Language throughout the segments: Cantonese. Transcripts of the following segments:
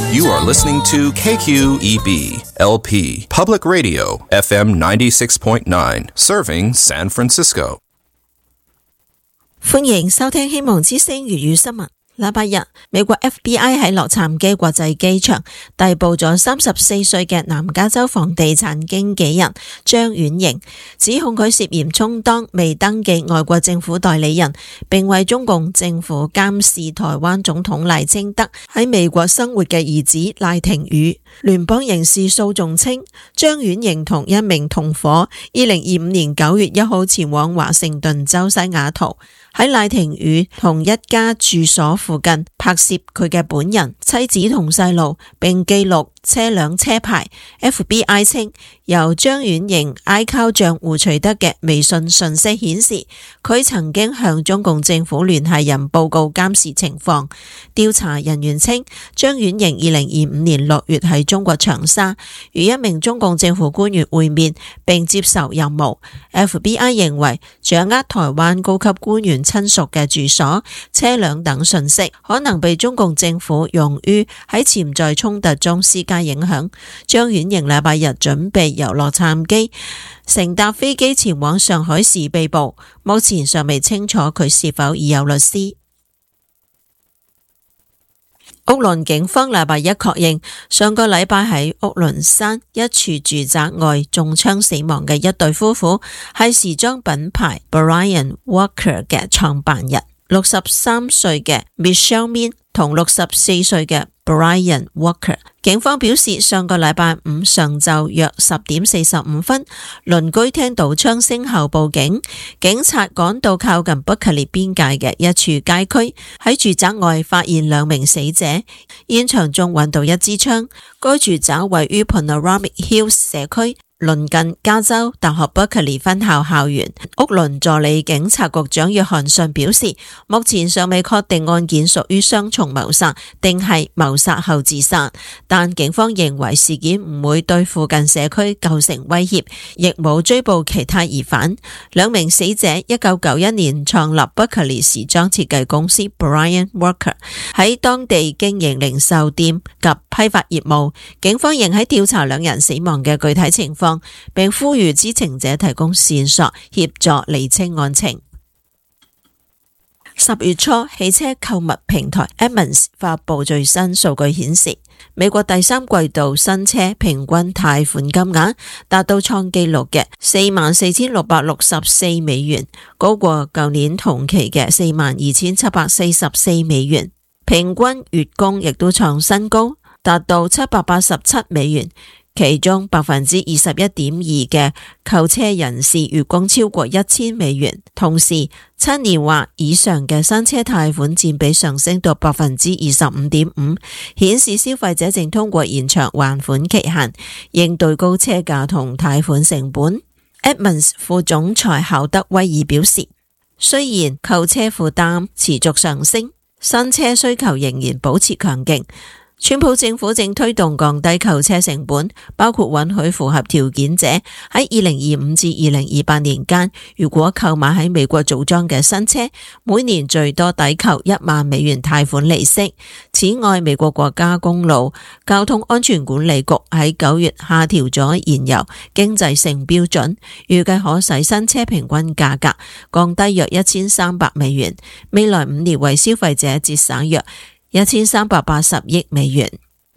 You are listening to KQEB LP Public Radio FM 96.9, serving San Francisco. 歡迎收聽希望之聲粵語新聞。禮拜日，美國 FBI 喺洛杉磯國際機場逮捕咗34歲嘅南加州房地產經紀人張婉瑩，指控佢涉嫌充當未登記外國政府代理人，並為中共政府監視台灣總統賴清德喺美國生活嘅兒子賴廷宇。聯邦刑事訴訟稱，張婉瑩同一名同夥2025年9月1號前往華盛頓州西雅圖，喺賴廷宇同一家住所附近拍攝佢嘅本人、妻子同細路，並記錄車輛車牌。FBI 稱，由張婉瑩 iCloud 賬戶取得嘅微信訊息顯示，佢曾經向中共政府聯繫人報告監視情況。調查人員稱，張婉瑩2025年6月喺中國長沙與一名中共政府官員會面並接受任務。FBI 認為，掌握台灣高級官員親屬嘅住所、車輛等訊息，可能被中共政府用於喺潛在衝突中施加影響。張婉瑩禮拜日準備由洛杉磯乘搭飛機前往上海時被捕，目前尚未清楚佢是否已有律師。屋崙警方禮拜一確認，上個禮拜喺屋崙山一處住宅外中槍死亡嘅一對夫婦，係時裝品牌 Brian Walker 嘅創辦人，63歲嘅 Michelle Min 同64歲嘅 Brian Walker。警方表示，上個禮拜五上晝約10點45分，鄰居聽到槍聲後報警，警察趕到靠近伯克利邊界嘅一處街區，喺住宅外發現2名死者，現場中揾到一支槍。該住宅位於 Panoramic Hills 社區，鄰近加州大學伯克利分校校園。屋崙助理警察局長約翰遜表示，目前尚未確定案件屬於雙重謀殺定係謀殺後自殺，但警方認為事件唔會對附近社區構成威脅，亦冇追捕其他疑犯。2名死者1991年創立伯克利時裝設計公司 Brian Walker， 喺當地經營零售店及批發業務。警方仍喺調查2人死亡嘅具體情況，並呼籲知情者提供線索協助釐清案情。10月初，汽車購物平台 Edmunds 發佈最新數據顯示，美國第3季度新車平均貸款金額達到創紀錄嘅$44,664美元，高過舊年同期嘅$42,744美元。平均月供亦都創新高，達到$787美元。其中21.2% 嘅購車人士月供超過1000美元，同時7年或以上嘅新車貸款佔比上升到 25.5%， 顯示消費者正通過延長還款期限，應對高車價同貸款成本。Edmunds 副總裁考德威爾表示，雖然購車負擔持續上升，新車需求仍然保持強勁。川普政府正推動降低購車成本，包括允許符合條件者喺2025至2028年間，如果購買喺美國組裝嘅新車，每年最多抵扣1萬美元貸款利息。此外，美國國家公路交通安全管理局喺9月下調咗燃油經濟性標準，預計可使新車平均價格降低約1300美元，未來5年為消費者節省約1380億美元。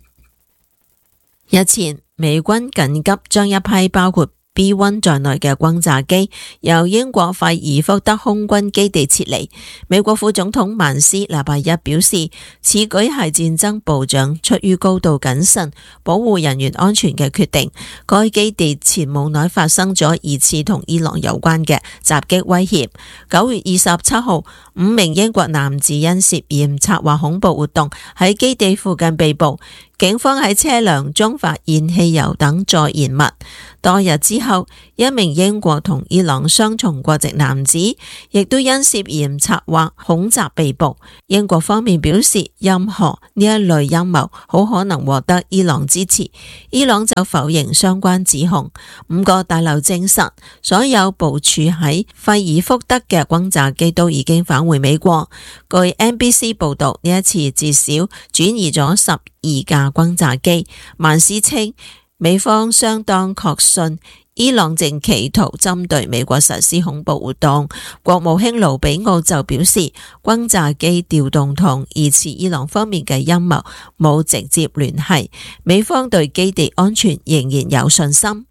日前，美軍緊急將一批包括B-1 在內嘅轟炸機由英國費爾福德空軍基地撤離。美國副總統曼斯禮拜一表示，此舉係戰爭部長出於高度謹慎保護人員安全嘅決定。該基地前冇耐發生咗疑似同伊朗有關嘅襲擊威脅。9月27號，5名英國男子因涉嫌策劃恐怖活動喺基地附近被捕。警方喺車輛中發現汽油等助燃物。多日之後，一名英國同伊朗雙重國籍男子亦都因涉嫌策劃恐襲被捕。英國方面表示，任何呢一類陰謀好可能獲得伊朗支持，伊朗就否認相關指控。5個大樓證實，所有部署喺費爾福德嘅轟炸機都已經返回美國。據 NBC 報道，呢一次至少轉移咗10 架轟炸機。曼斯稱美方相當確信伊朗正企圖針對美國實施恐怖活動。國務卿盧比奧就表示，轟炸機調動同疑似伊朗方面嘅陰謀冇直接聯繫，美方對基地安全仍然有信心。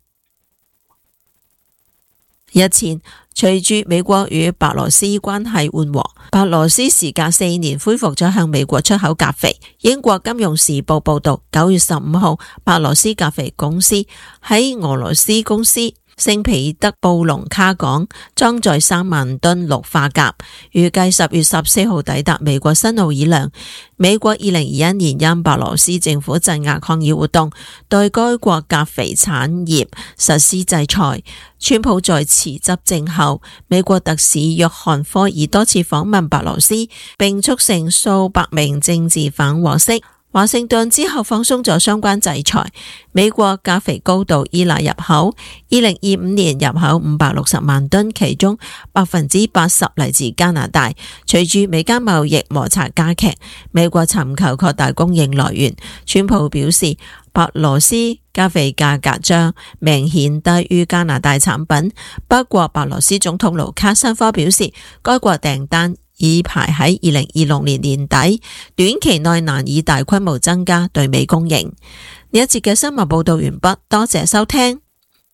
日前，隨住美國與白羅斯關係緩和，白羅斯時隔4年恢復咗向美國出口鎘肥。英國金融時報報道，9月15號，白羅斯鎘肥公司喺俄羅斯公司聖彼得布隆卡港裝載3萬噸氯化鎘，預計10月14號抵達美國新奧爾良。美國2021年因白羅斯政府鎮壓抗議活動，對該國鎘肥產業實施制裁。川普在辭執政後，美國特使約翰科爾多次訪問白羅斯，並促成數百名政治犯獲釋。華盛頓之後放鬆咗相關制裁。美國鎘肥高度依賴入口，2025年入口560萬噸，其中80%嚟自加拿大。隨住美加貿易摩擦加劇，美國尋求擴大供應來源。川普表示，白羅斯鎘肥價格將明顯低於加拿大產品。不過，白羅斯總統盧卡申科表示，該國訂單已排喺2026年年底，短期內難以大規模增加對美供應。呢一節嘅新聞報道完畢，多謝收聽。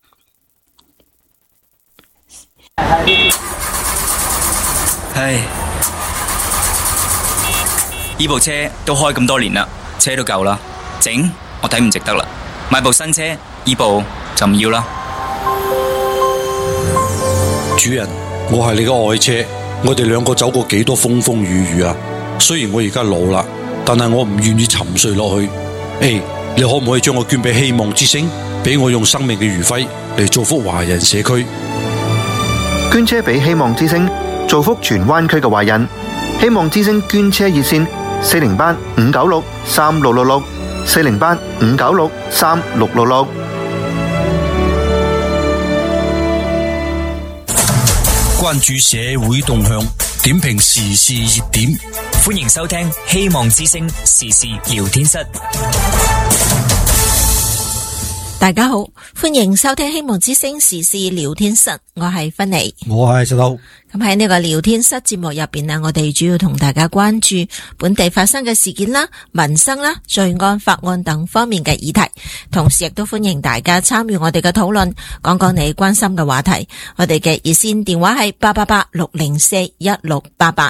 唉，呢部車都開咁多年啦，車都舊啦，整我睇唔值得啦，買部新車，呢部就唔要啦。 主人，我係你嘅愛車。我哋兩個走過幾多風風雨雨啊！雖然我而家老啦，但係我唔願意沉睡落去。你可唔可以將我捐俾希望之星，俾我用生命嘅餘暉嚟造福華人社區？ 捐車俾希望之星，造福全灣區嘅華人。希望之星捐車熱線408-596-3666 408-596-3666。 關注社會動向，點評時事熱點， 歡迎收聽希望之聲時事聊天室。 大家好，歡迎收聽希望之聲時事聊天室，我係芬妮， 我係石頭。 咁喺呢個聊天室節目入邊呢，我哋主要同大家關注本地發生嘅事件啦、民生啦、罪案、法案等方面嘅議題，同時亦都歡迎大家參與我哋嘅討論，講講你關心嘅話題。我哋嘅熱線電話係888-604-1688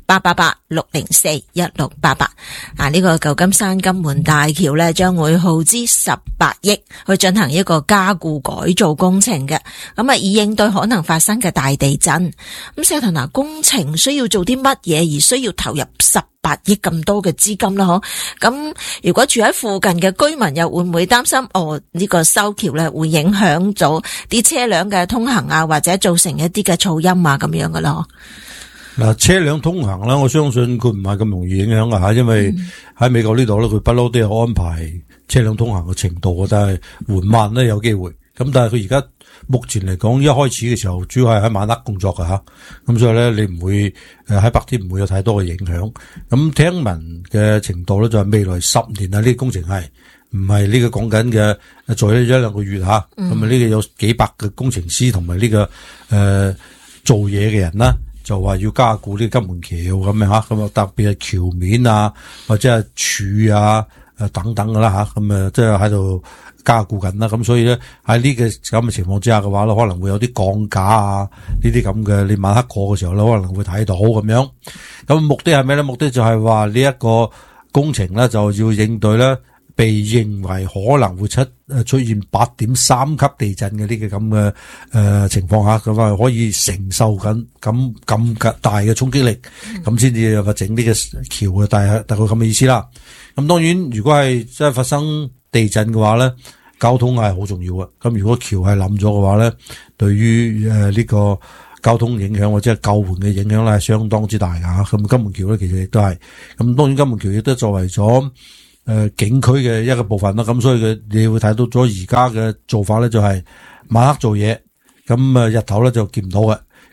888-604-1688。呢個舊金山金門大橋呢，將會耗資18億去進行一個加固改造工程嘅，以應對可能發生嘅大地震。咁石頭嗱，工程需要做啲乜嘢而需要投入18億咁多嘅資金啦？咁如果住喺附近嘅居民又會唔會擔心呢個修橋咧會影響咗啲車輛嘅通行啊，或者造成一啲嘅噪音啊咁樣噶咯？ 嗱，車輛通行啦，我相信佢唔係咁容易影響噶，因為喺美國呢度咧，佢不嬲都有安排車輛通行嘅程度，但係緩慢咧有機會。咁但係佢而家目前嚟講，一開始嘅時候主要係喺晚黑工作㗎吓，咁所以咧你唔會喺白天唔會有太多嘅影響。咁聽聞嘅程度咧就係未來10年啊，呢個工程係唔係呢個講緊嘅做咗1-2個月吓，咁呢個有幾百個工程師同埋呢個做嘢嘅人啦，就話要加固呢個金門橋咁樣吓，咁特別係橋面啊或者係柱啊等等噶啦吓，咁即係喺度加固緊啦，咁所以咧喺呢個咁嘅情況之下嘅話咧，可能會有啲鋼架啊呢啲咁嘅，你晚黑過嘅時候咧可能會睇到咁樣。咁目的係咩咧？目的就係話呢一個工程咧就要應對咧被認為可能會出現8.3級地震嘅呢個咁嘅情況下，咁啊可以承受緊咁大嘅衝擊力，咁先至有個整呢個橋嘅大概咁嘅意思啦。咁當然如果係真係發生地震嘅話咧，交通係好重要嘅。咁如果橋係冧咗嘅話咧，對於呢個交通影響或者係救援嘅影響咧係相當之大噶。咁金門橋咧其實亦都係，咁當然金門橋亦都作為咗景區嘅一個部分啦。咁所以你會睇到咗而家嘅做法咧就係晚黑做嘢，咁日頭咧就見唔到嘅。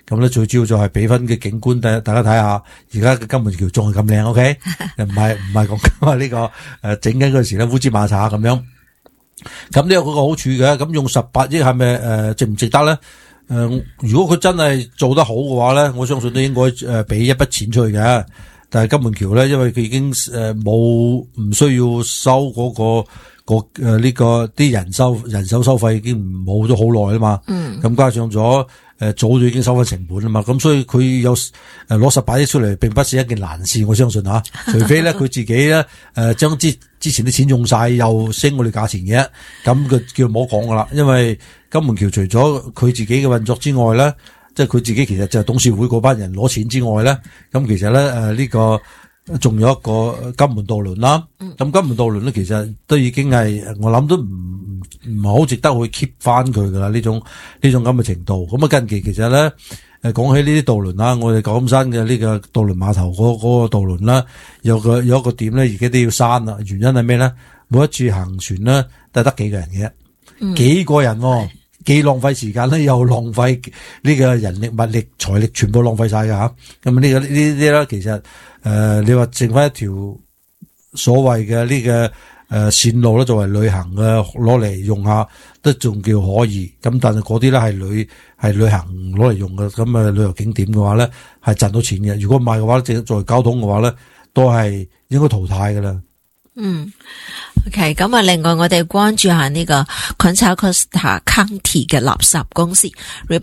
咁咧最主要就係俾翻嘅景觀，大家睇下，而家嘅金門橋仲係咁靚 ，OK？ 唔係講緊話呢個整緊嗰時咧烏茲馬查咁樣。咁呢有嗰個好處嘅，咁用18億係咪值唔值得咧？如果佢真係做得好嘅話咧，我相信都應該俾一筆錢出去嘅。但係金門橋咧，因為佢已經唔需要收嗰呢個啲人手收費已經冇咗好耐啦嘛。咁加上咗早就已經收翻成本啦嘛。咁所以佢有攞18億出嚟，並不是一件難事，我相信吓。除非咧佢自己咧將之前啲錢用晒，又升我哋價錢嘅，咁佢叫唔好講噶啦。因為金門橋除咗佢自己嘅運作之外咧，即係佢自己其實就係董事會嗰班人攞錢之外咧，咁其實咧呢個仲有一個金門渡輪啦。咁金門渡輪咧其實都已經係我諗都唔係好值得去 keep 翻佢噶啦，呢種咁嘅程度。咁啊近期其實咧講起呢啲渡輪啦，我哋舊金山嘅呢個渡輪碼頭嗰個渡輪啦，有一個點咧而家都要刪啦。原因係咩咧？每一次行船咧都係得幾個人嘅，幾個人喎。既浪費時間咧，又浪費呢個人力、物力、財力，全部浪費晒㗎吓。咁呢啲咧，其實你話剩翻一條所謂嘅呢個線路咧，作為旅行嘅攞嚟用下，都仲叫可以。咁但係嗰啲咧係旅行攞嚟用嘅，咁旅遊景點嘅話咧係賺到錢嘅。如果唔係嘅話，作為交通嘅話咧，都係應該淘汰㗎啦。 OK， 咁啊，另外我哋關注下呢個 Contra Costa County 嘅垃圾公司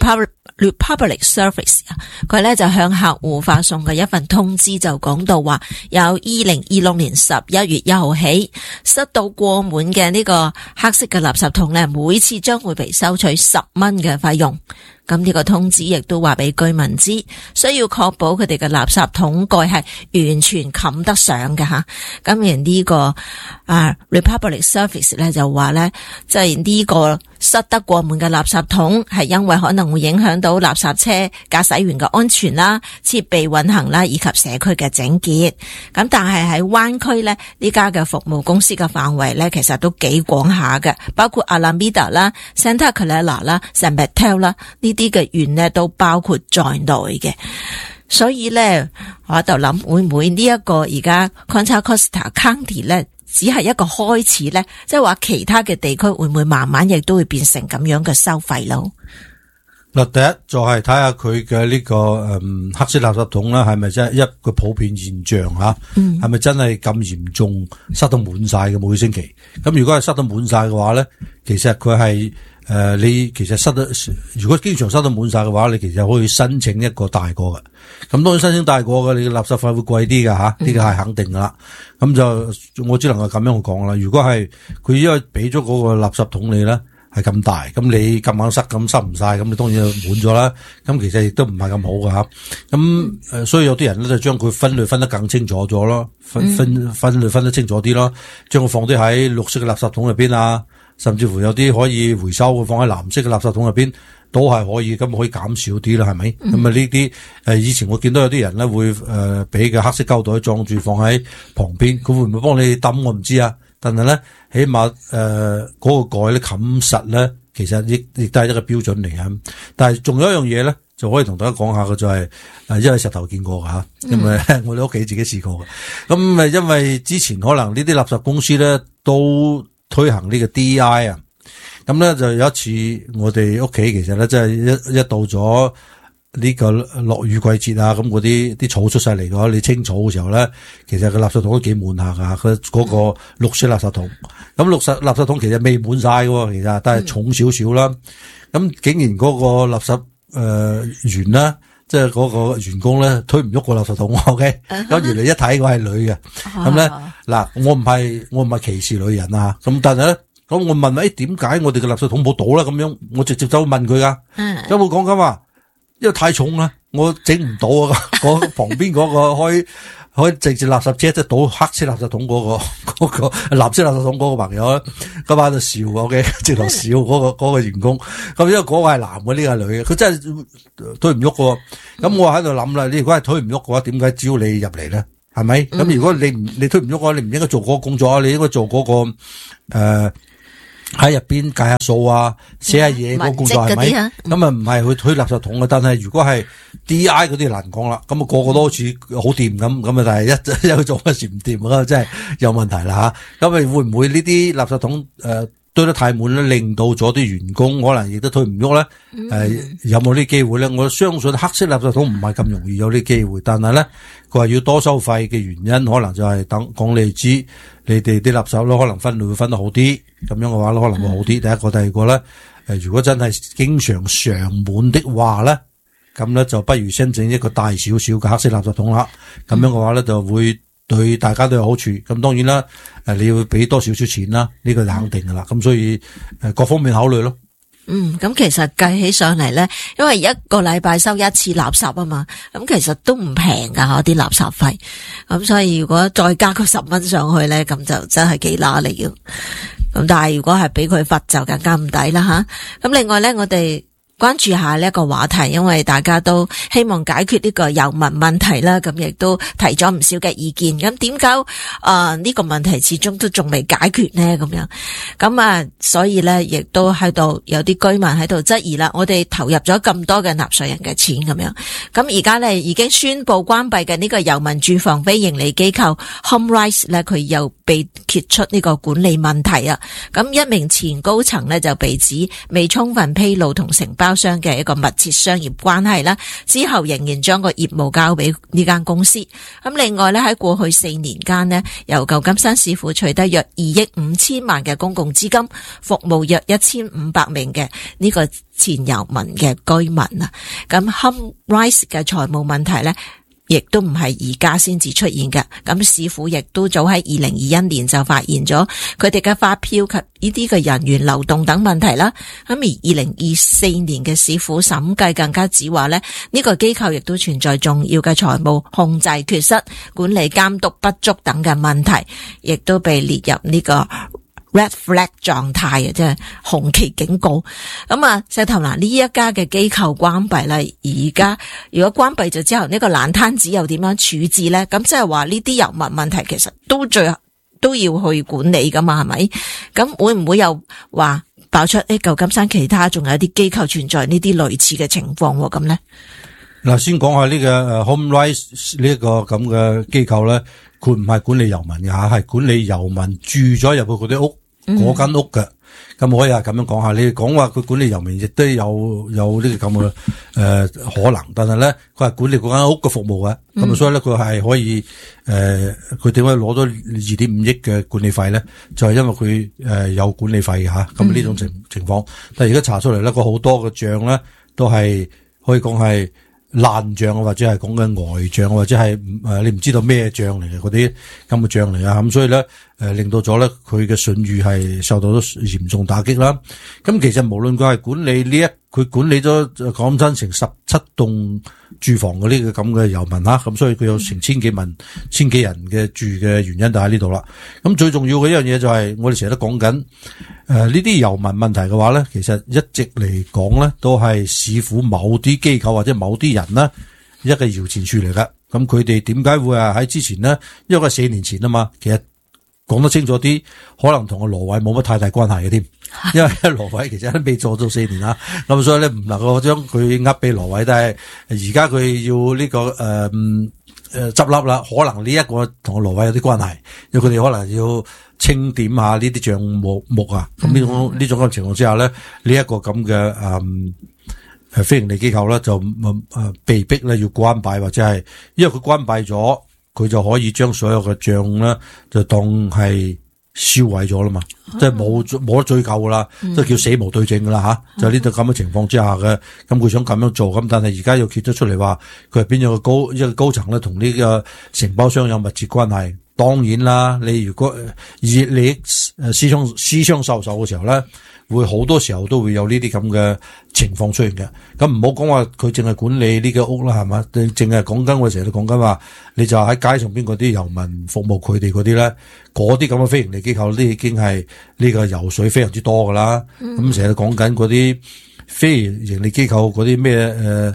Republic Service， 佢咧就向客戶發送嘅一份通知就講到話，由2026年11月1號起，塞到過滿嘅呢個黑色嘅垃圾桶咧，每次將會被收取10蚊嘅費用。咁呢個通知亦都話俾居民知，需要確保佢哋嘅垃圾桶蓋係完全冚得上嘅吓。咁而呢個Republic Service 咧就話咧，即係呢個塞得過滿嘅垃圾桶係因為可能會影響到垃圾車駕駛員嘅安全啦、設備運行啦以及社區嘅整潔。咁但係喺灣區咧，呢家嘅服務公司嘅範圍咧其實都幾廣下嘅，包括 Alameda 啦、Santa Clara 啦、San Mateo 啦呢啲嘅縣咧都包括在內嘅。所以咧，我喺度諗會唔會呢一個而家 Contra Costa County 咧只係一個開始咧，即係話其他嘅地區會唔會慢慢亦都會變成咁樣嘅收費咯？ 嗱，第一就係睇下佢嘅呢個黑色垃圾桶啦，係咪真係一個普遍現象吓？係咪真係咁嚴重塞到滿晒嘅每個星期？咁如果係塞到滿晒嘅話咧，其實佢係你其實塞得，如果經常塞到滿晒嘅話，你其實可以申請一個大個嘅。咁當然申請大個嘅，你嘅垃圾費會貴啲㗎吓，呢個係肯定㗎啦。咁就我只能夠咁樣講啦。如果係佢因為俾咗嗰個垃圾桶你咧係咁大，咁你咁硬塞咁塞唔晒，咁你當然就滿咗啦。咁其實亦都唔係咁好㗎吓。咁所以有啲人咧就將佢分類分得更清楚咗咯，分類分得清楚啲咯，將佢放啲喺綠色嘅垃圾桶入邊啊。甚至乎有啲可以回收嘅放喺藍色嘅垃圾桶入邊都係可以，咁可以減少啲啦，係咪？咁啊呢啲以前我見到有啲人咧會俾個黑色膠袋裝住放喺旁邊，佢會唔會幫你抌我唔知啊。但係咧起碼嗰個蓋咧冚實咧，其實亦都係一個標準嚟嘅。但係仲有一樣嘢咧，就可以同大家講下嘅就係因為石頭見過㗎吓，因為我哋屋企自己試過嘅。咁因為之前可能呢啲垃圾公司咧都推行呢個 DEI 啊，咁咧就有一次我哋屋企其實咧即係一到咗呢個落雨季節啊，咁嗰啲草出晒嚟嘅話，你清草嘅時候咧，其實個垃圾桶都幾滿下噶，佢嗰個綠色垃圾桶，咁綠色垃圾桶其實未滿晒嘅，其實但係重少少啦，咁竟然嗰個垃圾員啦。即係嗰個員工咧推唔喐個垃圾桶 ，OK？咁原來一睇我係女嘅，咁咧嗱，我唔係歧視女人啊，咁但係咧，咁我問點解我哋嘅垃圾桶冇倒啦？咁樣我直接走去問佢噶，有冇講緊話？因為太重啦，我整唔到啊！嗰旁邊嗰個可以直接垃圾車即係倒黑色垃圾桶嗰個藍色垃圾桶嗰個朋友咧，嗰晚就笑，OK？直頭笑嗰個員工。咁因為嗰個係男嘅，呢個係女嘅，佢真係推唔喐嘅。咁我喺度諗啦，你如果係推唔喐嘅話，點解招你入嚟咧？係咪？咁如果你推唔喐嘅話，你唔應該做嗰個工作啊，你應該做嗰個喺入邊計下數啊，寫下嘢嗰個工作係咪？咁啊唔係去推垃圾桶嘅，但係如果係 DI 嗰啲難講啦，咁啊個個都好似好掂咁啊，但係一做嗰時唔掂啊，真係有問題啦吓。咁啊會唔會呢啲垃圾桶堆得太滿咧，令到咗啲員工可能亦都推唔喐咧？有冇呢機會咧？我相信黑色垃圾桶唔係咁容易有呢機會，但係咧佢話要多收費嘅原因，可能就係等講你哋知，你哋啲垃圾咯，可能分類會分得好啲，咁樣嘅話咧可能會好啲。第一個，第二個咧，如果真係經常上滿的話咧，咁咧就不如申請一個大少少嘅黑色垃圾桶啦。咁樣嘅話咧就會對大家都有好處。咁當然啦，你要俾多少少錢啦，呢個就肯定噶啦。咁所以各方面考慮咯。 咁其實計起上嚟咧，因為一個禮拜收一次垃圾啊嘛，咁其實都唔平噶啲垃圾費。咁所以如果再加個10蚊上去咧，咁就真係幾乸嚟嘅。咁但係如果係俾佢罰就更加唔抵啦吓。咁另外咧，我哋關注下呢一個話題，因為大家都希望解決呢個油民問題啦，咁亦都提咗唔少嘅意見。咁點解呢個問題始終都仲未解決呢？咁樣咁所以咧，亦都喺度有啲居民喺度質疑啦。我哋投入咗咁多嘅納稅人嘅錢咁樣，咁而家咧已經宣布關閉嘅呢個油民住房非營利機構 HomeRise 咧，佢又被揭出呢個管理問題啊。咁一名前高層咧就被指未充分披露同承包商嘅一個密切商業關係啦，之後仍然將個業務交俾呢間公司。咁另外咧，喺過去4年間呢，由舊金山市府取得約2億5千萬嘅公共資金，服務約1500名嘅呢個前油民嘅居民啊。咁 HomeRise 嘅財務問題咧，亦都唔係而家先至出現嘅，咁市府亦都早喺2021年就發現咗佢哋嘅發票及呢啲嘅人員流動等問題啦。咁而2024年嘅市府審計更加指話咧，呢個機構亦都存在重要嘅財務控制缺失、管理監督不足等嘅問題，亦都被列入呢個Red Flag 狀態，即係紅旗警告。咁石頭嗱，呢一家嘅機構關閉啦，而家如果關閉咗之後，呢個爛攤子又點樣處置咧？咁即係話呢啲油民問題其實都要去管理噶嘛，係咪？咁會唔會又話爆出舊金山其他仲有啲機構存在呢啲類似嘅情況咁咧？ 嗱，先講下呢個HomeRise 呢個咁嘅機構咧，佢唔係管理油民嘅吓，係管理油民住咗入去嗰啲屋嗰間屋嘅。咁可以咁樣講下，你講話佢管理油民亦都有呢個咁嘅可能，但係咧佢係管理嗰間屋嘅服務嘅，咁所以咧佢係可以佢點解攞咗2.5億嘅管理費咧？就係因為佢有管理費嘅吓，咁呢種情況。但係而家查出嚟咧，佢好多嘅賬咧都係可以講係爛賬，或者係講緊呆賬，或者係你唔知道咩賬嚟嘅嗰啲咁嘅賬嚟啊，咁所以咧令到咗咧佢嘅信譽係受到咗嚴重打擊啦。咁其實無論佢係管理佢管理咗講真成17棟住房嗰啲咁嘅油民啦，咁所以佢有成千幾人嘅住嘅原因就喺呢度啦。咁最重要嘅一樣嘢就係我哋成日都講緊呢啲油民問題嘅話咧，其實一直嚟講咧都係市府某啲機構或者某啲人呢一個搖錢樹嚟噶。咁佢哋點解會喺之前呢？因為4年前啊嘛，其實講得清楚啲，可能同羅偉冇乜太大關係嘅添。因為羅偉其實都未做到4年啦，咁所以咧唔能夠將佢呃俾羅偉，但係而家佢要呢個執笠啦，可能呢一個同羅偉有啲關係，因為佢哋可能要清點下呢啲賬目啊。咁呢種嘅情況之下咧，呢一個咁嘅非營利機構咧就被逼咧要關閉，或者係因為佢關閉咗，佢就可以將所有嘅賬咧就當係銷毀咗啦嘛，即係冇得追究噶啦，即係叫死無對證噶啦吓，就呢度咁嘅情況之下嘅，咁佢想咁樣做，咁但係而家又揭咗出嚟話佢係邊一個高層咧，同呢個承包商有密切關係。當然啦，你如果以利益私相授受嘅時候咧，會好多時候都會有呢啲咁嘅情況出現嘅。咁唔好講話佢淨係管理呢個屋啦，係嘛？淨係講緊我成日都講緊話，你就喺街上邊嗰啲遊民服務佢哋嗰啲咧，嗰啲咁嘅非營利機構都已經係呢個油水非常之多噶啦。咁成日都講緊嗰啲非營利機構嗰啲咩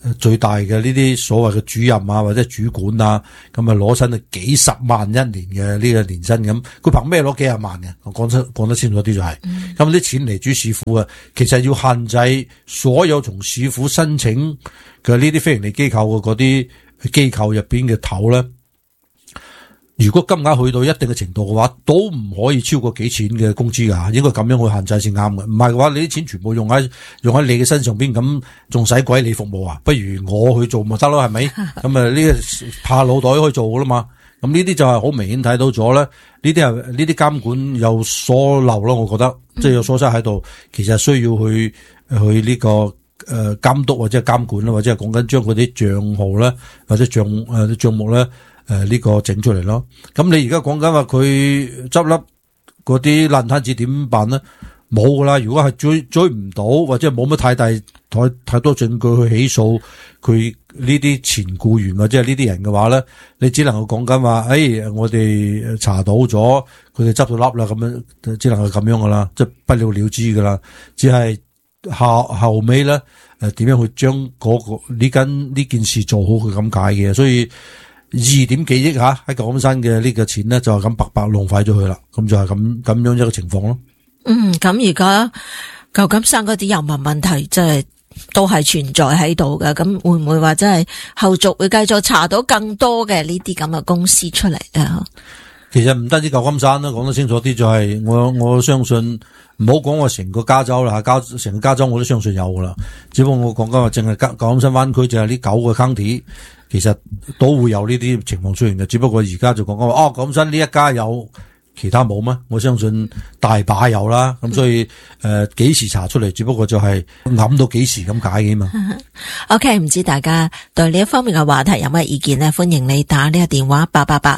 最大嘅呢啲所謂嘅主任啊或者主管啊，咁啊攞親幾十萬一年嘅呢個年薪咁，佢憑咩攞幾十萬嘅？我講得清楚啲就係，咁啲錢嚟煮市府啊，其實要限制所有從市府申請嘅呢啲非營利機構嘅嗰啲機構入邊嘅頭咧。如果金額去到一定嘅程度嘅話，都唔可以超過幾錢嘅工資㗎，應該咁樣去限制先啱嘅。唔係嘅話，你啲錢全部用喺你嘅身上邊，咁仲使鬼你服務啊？不如我去做咪得咯，係咪？咁啊呢個怕腦袋可以做㗎啦嘛。咁呢啲就係好明顯睇到咗咧，呢啲監管有疏漏咯，我覺得即係有疏失喺度，其實需要去呢個監督或者係監管啦，或者係講緊將嗰啲賬號咧或者賬目咧。呢個整出嚟咯，咁你而家講緊話佢執笠嗰啲爛攤子點辦咧？冇噶啦，如果係追唔到或者冇乜太多證據去起訴佢呢啲前僱員或者係呢啲人嘅話咧，你只能夠講緊話，我哋查到咗佢哋執到笠啦，咁樣只能夠咁樣噶啦，即係不了了之噶啦，只係後尾咧點樣去將呢件事做好佢咁解嘅，所以。2點幾億喺舊金山嘅呢個錢咧，就係咁白白浪費咗佢啦。咁就係咁樣一個情況咯。 咁而家舊金山嗰啲油民問題，即係都係存在喺度嘅。咁會唔會話真係後續會繼續查到更多嘅呢啲咁嘅公司出嚟咧？ 其實唔單止舊金山啦，講得清楚啲就係我相信，唔好講話成個加州啦，成個加州我都相信有噶啦。只不過我講緊話淨係舊金山灣區就係呢9個 county。其實都會有呢啲情況出現嘅，只不過而家就講緊話，舊金山呢一家有，其他冇咩？我相信大把有啦，咁所以幾時查出嚟，只不過就係諗到幾時咁解嘅嘛。 OK， 唔知大家對呢一方面嘅話題有咩意見呢？歡迎你打呢個電話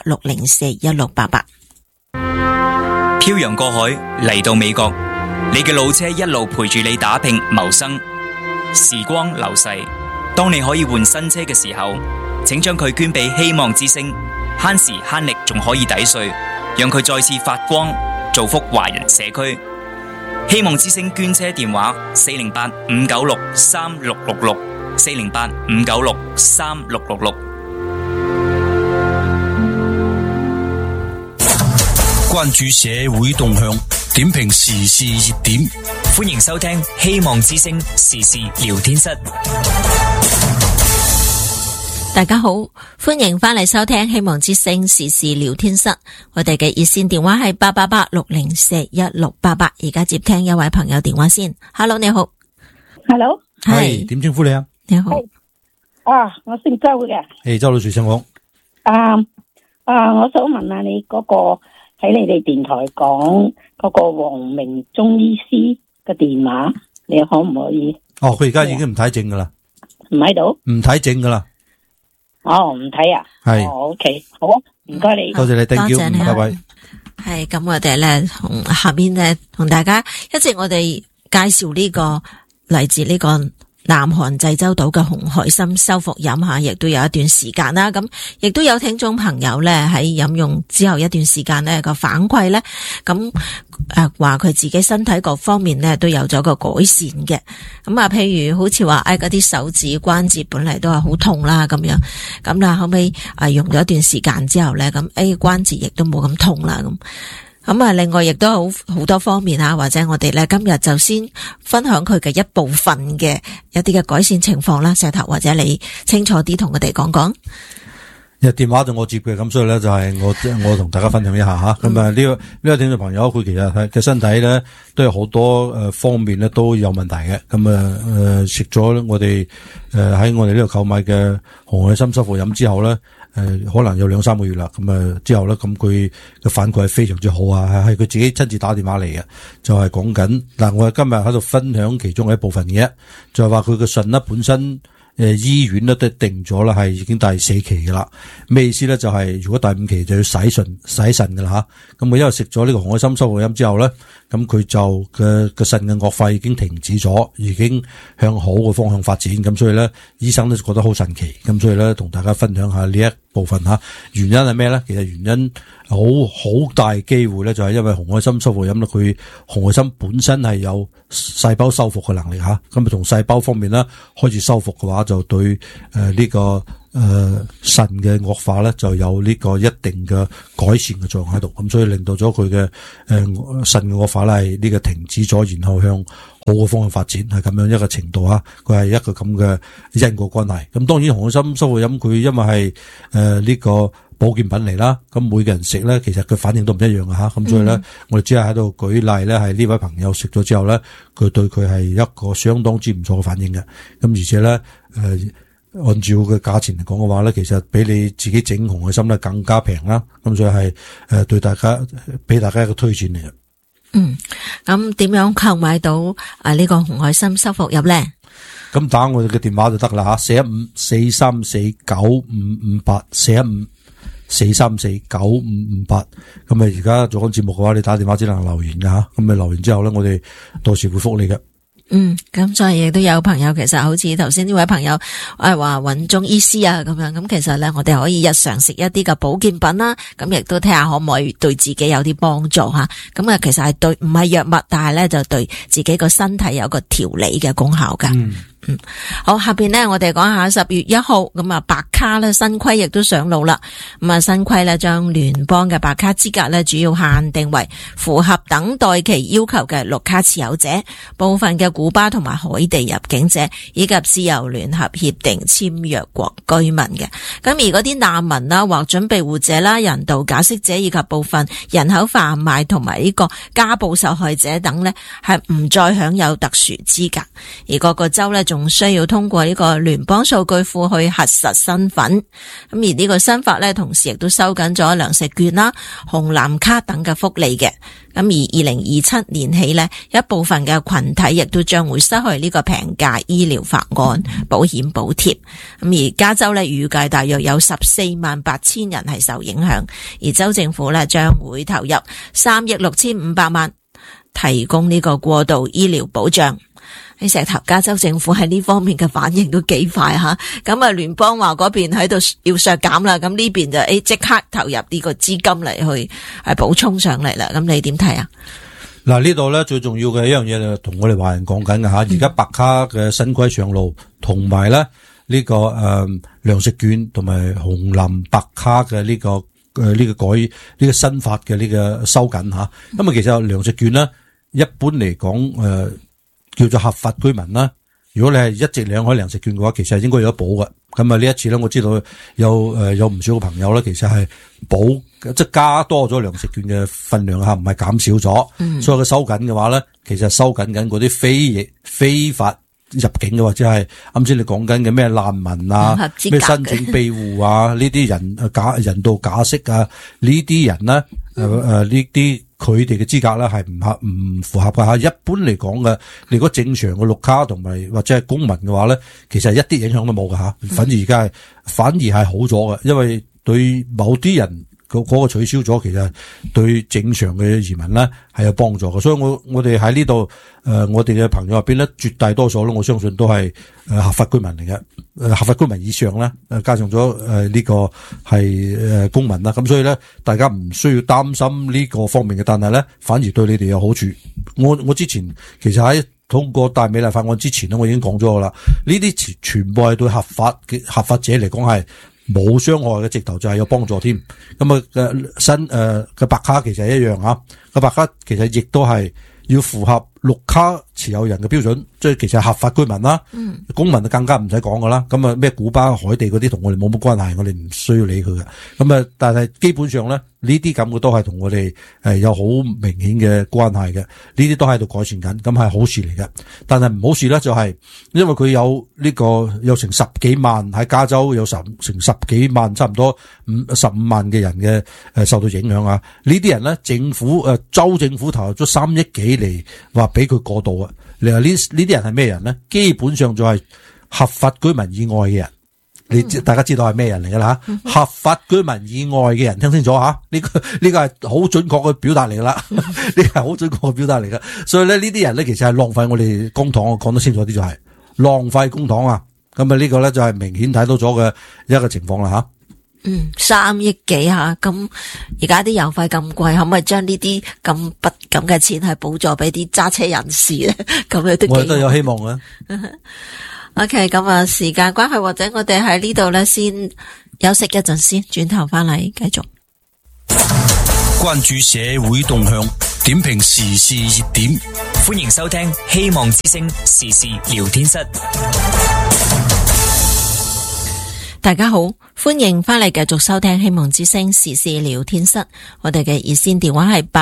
888-604-1688。 漂洋過海嚟到美國，你嘅老車一路陪住你打拼謀生，時光流逝。當你可以換新車嘅時候，請將佢捐俾希望之星，慳時慳力仲可以抵稅，讓佢再次發光，造福華人社區。希望之星捐車電話408-596-3666 408-596-3666。 關注社會動向，點評時事熱點， 歡迎收聽希望之聲時事聊天室。 大家好，歡迎翻嚟收聽希望之聲時事聊天室。我哋嘅熱線電話係888-604-1688。而家接聽一位朋友電話先。Hello， 你好。 Hello， 係點稱呼你啊？ 你好。 我姓周嘅。 周女士，請講。 我想問下你嗰個喺你哋電台講嗰個黃明中醫師嘅電話，你可唔可以？ 佢而家已經唔睇症噶啦。 唔喺度？唔睇症噶啦。 唔睇啊？係。OK， 好，唔該你。 多謝你，多謝你，拜拜。 係咁，我哋咧同下邊咧同大家一直我哋介紹呢個嚟自呢個南韓濟州島嘅紅海參修復飲下，亦都有一段時間啦。咁亦都有聽眾朋友咧喺飲用之後一段時間咧個反饋咧，咁話佢自己身體各方面咧都有咗個改善嘅。咁啊，譬如好似話嗰啲手指關節本嚟都係好痛啦咁樣，咁啦後尾用咗一段時間之後咧，咁關節亦都冇咁痛啦咁。咁啊，另外亦都好多方面啊，或者我哋咧今日就先分享佢嘅一部分嘅一啲嘅改善情況啦。石頭，或者你清楚啲同我哋講講。 電話就我接嘅，咁所以咧就係我同大家分享一下吓。咁呢個聽眾朋友佢其實嘅身體咧都有好多方面咧都有問題嘅。咁食咗我哋喺我哋呢度購買嘅紅海參修復飲之後咧。可能有2-3個月啦，咁之後咧，咁佢嘅反饋係非常之好啊，係佢自己親自打電話嚟嘅，就係講緊嗱，我今日喺度分享其中嘅一部分嘅，就係話佢嘅腎咧本身醫院咧都定咗啦，係已經第4期噶啦，咩意思咧？就係如果第5期就要洗腎噶啦吓，咁佢因為食咗呢個紅海參修復飲之後咧，咁佢就嘅腎嘅惡化已經停止咗，已經向好嘅方向發展，咁所以咧醫生都覺得好神奇，咁所以咧同大家分享下呢一部分吓。原因係咩咧？其實原因好大機會咧，就係因為紅海參修復飲咧，佢紅海參本身係有細胞修復嘅能力吓，咁啊從細胞方面咧開始修復嘅話，就對呢個腎嘅惡化咧就有呢個一定嘅改善嘅作用喺度，咁所以令到咗佢嘅腎嘅惡化咧係呢個停止咗，然後向好嘅方向發展，係咁樣一個程度啊，佢係一個咁嘅因果關係。咁當然紅海參修復飲佢因為係呢個保健品嚟啦，咁每個人食咧其實佢反應都唔一樣嘅吓，咁所以咧我哋只係喺度舉例咧，係呢位朋友食咗之後咧，佢對佢係一個相當之唔錯嘅反應嘅，咁而且咧按照嘅價錢嚟講嘅話咧，其實比你自己整紅海參咧更加平啦，咁所以係對大家俾大家一個推薦嚟嘅。 咁點樣購買到呢個紅海參修復飲咧？ 咁打我哋嘅電話就得啦吓，415-434-9558，415-434-9558。咁而家做緊節目嘅話，你打電話只能留言㗎吓，咁留言之後咧，我哋到時會覆你嘅。 咁所以亦都有朋友其實好似頭先呢位朋友話揾中醫師啊咁樣，咁其實咧我哋可以日常食一啲嘅保健品啦，咁亦都睇下可唔可以對自己有啲幫助吓，咁啊其實係對唔係藥物，但係咧就對自己個身體有個調理嘅功效噶。好，下邊呢我哋講下10月1號咁啊，白卡咧新規亦都上路啦。咁啊新規咧將聯邦嘅白卡資格咧主要限定為符合等待期要求嘅綠卡持有者、部分嘅古巴同埋海地入境者以及自由聯合協定簽約國居民嘅。咁而嗰啲難民啦、或準備護者啦、人道解釋者以及部分人口販賣同埋呢個家暴受害者等咧，係唔再享有特殊資格，而各個州咧仲需要通過呢個聯邦數據庫去核實身份。咁而呢個新法咧，同時亦都收緊咗糧食券啦、紅藍卡等嘅福利嘅。咁而2027年起呢，一部分嘅群體亦都將會失去呢個平價醫療法案保險補貼。咁而加州呢，預計大約有148000人係受影響，而州政府呢將會投入3億6500萬提供呢個過渡醫療保障。喺石頭加州政府喺呢方面嘅反應都幾快吓，咁啊聯邦話嗰邊喺度要削減啦，咁呢邊就即刻投入呢個資金嚟去補充上嚟啦，咁你點睇啊？ 嗱，呢度咧最重要嘅一樣嘢就同我哋華人講緊嘅吓，而家白卡嘅新規上路，同埋咧呢個糧食券同埋紅藍白卡嘅呢個改呢個新法嘅呢個收緊吓，咁啊其實糧食券咧一般嚟講叫做合法居民啦，如果你係一直領開糧食券嘅話，其實係應該有得補嘅。咁啊呢一次咧，我知道有唔少嘅朋友咧，其實係補即係加多咗糧食券嘅分量吓，唔係減少咗。所以佢收緊嘅話咧，其實收緊嗰啲非法入境嘅，或者係啱先你講緊嘅咩難民啊、咩申請庇護啊呢啲人道假釋啊呢啲人咧呢啲。佢哋嘅資格咧係唔符合嘅吓，一般嚟講嘅，如果正常嘅綠卡同埋或者係公民嘅話咧，其實一啲影響都冇嘅吓，反而係好咗嘅，因為對某啲人嗰個取消咗，其實對正常嘅移民咧係有幫助嘅，所以我哋喺呢度我哋嘅朋友入邊咧，絕大多數咧，我相信都係合法居民嚟嘅，合法居民以上咧，加上咗呢個係公民啦，咁所以咧，大家唔需要擔心呢個方面嘅，但係咧，反而對你哋有好處。我之前其實喺通過大美麗法案之前咧，我已經講咗噶啦，呢啲全部係對合法者嚟講係冇傷害嘅，直頭就係有幫助添。咁啊新嘅白卡其實係一樣吓，個白卡其實亦都係要符合綠卡持有人嘅標準，即係其實係合法居民啦。公民就更加唔使講噶啦。咁啊咩古巴、海地嗰啲同我哋冇乜關係，我哋唔需要理佢嘅。咁啊，但係基本上咧，呢啲咁嘅都係同我哋有好明顯嘅關係嘅。呢啲都喺度改善緊，咁係好事嚟嘅。但係唔好事咧，就係因為佢有成10幾萬喺加州有成10幾萬，差唔多15萬嘅人嘅受到影響啊。呢啲人咧，州政府投入咗3億幾嚟話俾佢過渡啊。你話呢啲人係咩人咧？基本上就係合法居民以外嘅人。大家知道係咩人嚟噶啦吓？合法居民以外嘅人，聽清楚吓，呢個係好準確嘅表達嚟噶啦，呢個係好準確嘅表達嚟噶。所以咧，呢啲人咧，其實係浪費我哋公帑，我講得清楚啲就係浪費公帑啊。咁啊呢個咧就係明顯睇到咗嘅一個情況啦吓。 3億幾吓，咁而家啲油費咁貴，可唔可以將呢啲咁嘅錢係補助俾啲揸車人士咧？咁樣都我都有希望嘅。 OK， 咁啊，時間關係，或者我哋喺呢度咧先休息一陣先，轉頭翻嚟繼續關注社會動向，點評時事熱點， 歡迎收聽希望之聲時事聊天室。 大家好，歡迎翻嚟繼續收聽希望之聲時事聊天室。我哋嘅熱線電話係